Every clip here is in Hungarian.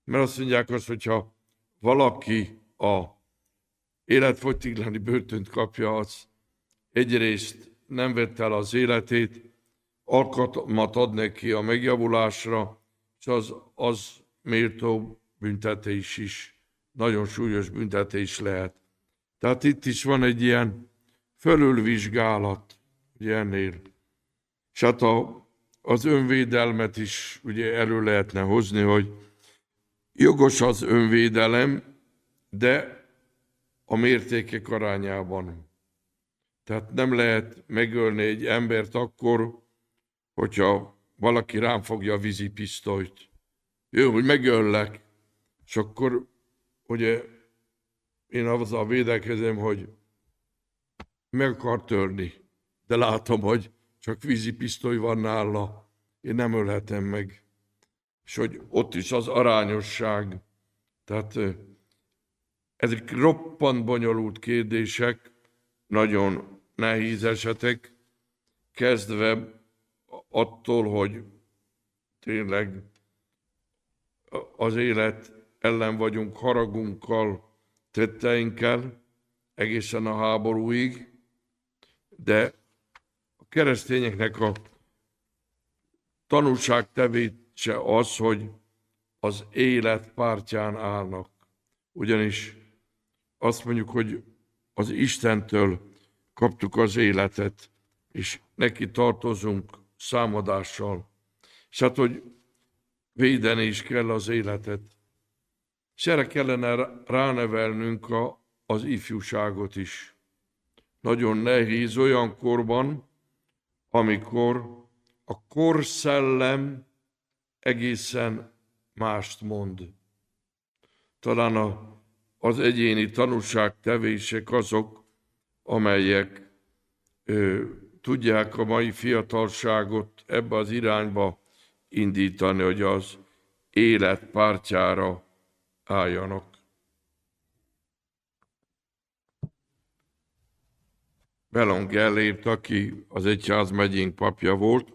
Mert azt mondják azt, hogyha valaki a életfogytiglani börtönt kapja, az egyrészt nem vett el az életét, alkalmat ad neki a megjavulásra, és az méltó büntetés is, nagyon súlyos büntetés lehet. Tehát itt is van egy ilyen fölülvizsgálat, ugye ennél. És hát az önvédelmet is ugye elő lehetne hozni, hogy jogos az önvédelem, de a mértékek arányában. Tehát nem lehet megölni egy embert akkor, hogyha valaki rám fogja a vízipisztolyt. Jó, hogy megöllek, és akkor ugye én azzal védekezem, hogy meg akar törni, de látom, hogy csak vízipisztoly van nála, én nem ölhetem meg. És hogy ott is az arányosság. Tehát ezek roppant bonyolult kérdések, nagyon nehéz esetek, kezdve attól, hogy tényleg az élet ellen vagyunk haragunkkal, tetteinkkel, egészen a háborúig, de a keresztényeknek a tanúságtevése az, hogy az élet pártján állnak. Ugyanis azt mondjuk, hogy az Istentől kaptuk az életet, és neki tartozunk számadással. És hát, hogy védeni is kell az életet. És erre kellene ránevelnünk az ifjúságot is. Nagyon nehéz olyan korban, amikor a korszellem egészen mást mond. Talán az egyéni tanúságtevések azok, amelyek tudják a mai fiatalságot ebbe az irányba indítani, hogy az élet pártjára álljanak. Bellon Gellért, aki az egyházmegyénk papja volt,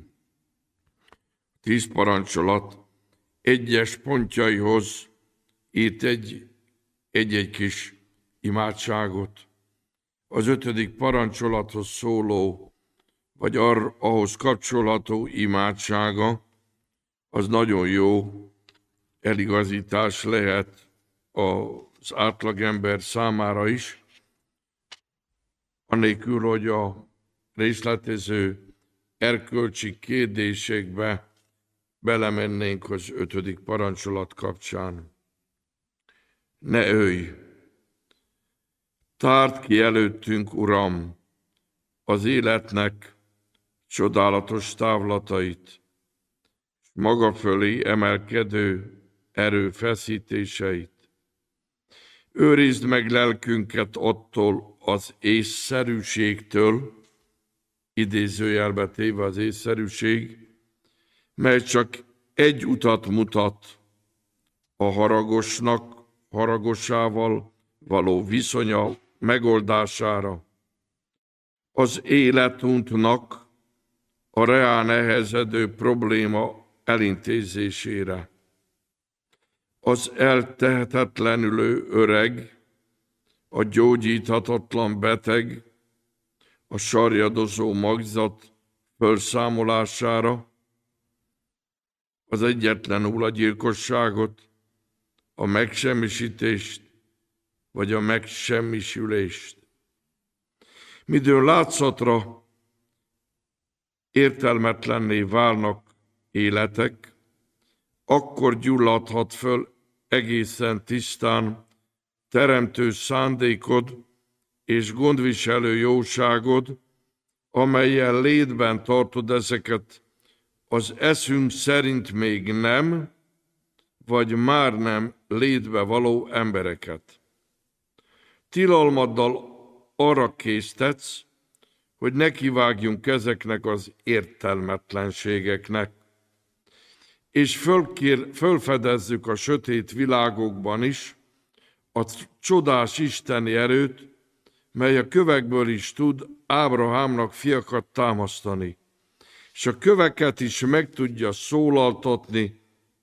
10 parancsolat egyes pontjaihoz írt egy kis imádságot. Az 5. parancsolathoz szóló, vagy ahhoz kapcsolható imádsága, az nagyon jó eligazítás lehet az átlagember számára is, anélkül, hogy a részletező erkölcsi kérdésekbe belemennénk az 5. parancsolat kapcsán. Ne ölj! Tárd ki előttünk, Uram, az életnek csodálatos távlatait, maga fölé emelkedő erőfeszítéseit. Őrizd meg lelkünket attól az észszerűségtől, idézőjelbe téve az észszerűség, mely csak egy utat mutat a haragosával való viszonya megoldására. Az életunknak a reá nehezedő probléma elintézésére. Az eltehetetlenülő öreg, a gyógyíthatatlan beteg, a sarjadozó magzat felszámolására, az egyetlen gyilkosságot, a megsemmisítést, vagy a megsemmisülést. Midőn látszatra értelmetlenné válnak életek, akkor gyulladhat föl egészen tisztán teremtő szándékod és gondviselő jóságod, amellyel létben tartod ezeket az eszünk szerint még nem, vagy már nem létbe való embereket. Tilalmaddal arra késztetsz, hogy nekivágjunk ezeknek az értelmetlenségeknek, és fölfedezzük a sötét világokban is a csodás isteni erőt, mely a kövekből is tud Ábrahámnak fiakat támasztani, és a köveket is meg tudja szólaltatni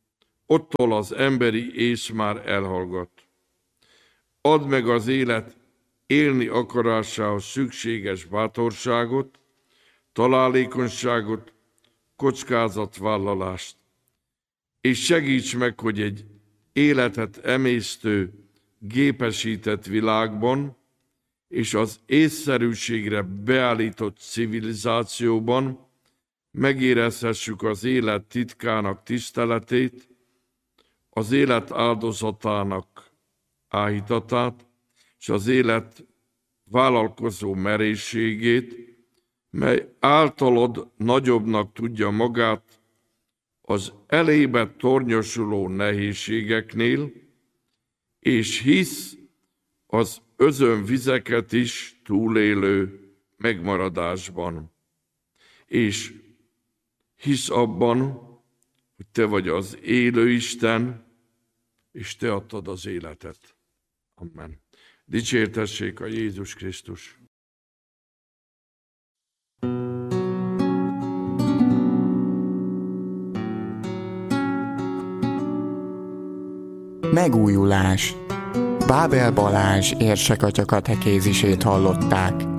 ottól az emberi ész már elhallgat. Add meg az élet élni akarásához szükséges bátorságot, találékonyságot, kockázatvállalást, és segíts meg, hogy egy életet emésztő, gépesített világban és az észszerűségre beállított civilizációban megérezhessük az élet titkának tiszteletét, az élet áldozatának áhítatát, és az élet vállalkozó merészségét, mely általad nagyobbnak tudja magát az elébe tornyosuló nehézségeknél, és hisz az özönvizeket is túlélő megmaradásban. És hisz abban, hogy te vagy az élő Isten, és te adtad az életet. Amen. Dicsértessék a Jézus Krisztus. Megújulás. Bábel Balázs érsekatya katekézisét hallották.